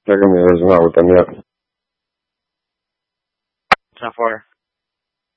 这个没有什么我的没有。 10-4.